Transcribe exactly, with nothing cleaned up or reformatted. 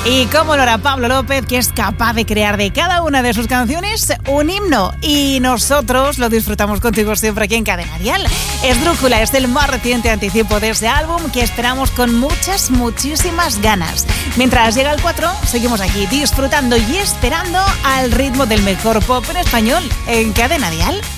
Y cómo lo hará Pablo López, que es capaz de crear de cada una de sus canciones un himno. Y nosotros lo disfrutamos contigo siempre aquí en Cadena Dial. Esdrújula es el más reciente anticipo de ese álbum que esperamos con muchas, muchísimas ganas. Mientras llega el cuatro, seguimos aquí disfrutando y esperando al ritmo del mejor pop en español en Cadena Dial.